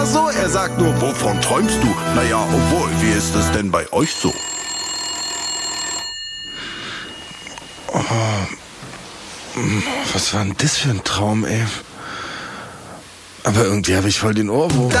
so, er sagt nur, wovon träumst du? Naja, obwohl, wie ist es denn bei euch so? Was war denn das für ein Traum, ey? Aber irgendwie habe ich voll den Ohrwurm.